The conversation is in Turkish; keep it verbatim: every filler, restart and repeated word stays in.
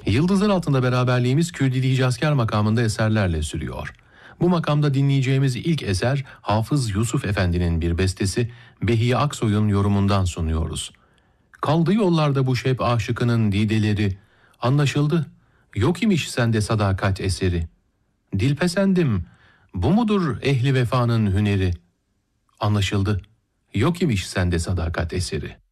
Yıldızlar altında beraberliğimiz Kürdili Hicazkar makamında eserlerle sürüyor. Bu makamda dinleyeceğimiz ilk eser Hafız Yusuf Efendi'nin bir bestesi Behiye Aksoy'un yorumundan sunuyoruz. Kaldı yollarda bu şep aşıkının dideleri, anlaşıldı, yok imiş sende sadakat eseri. Dilpesendim, bu mudur ehli vefanın hüneri? Anlaşıldı, yok imiş sende sadakat eseri.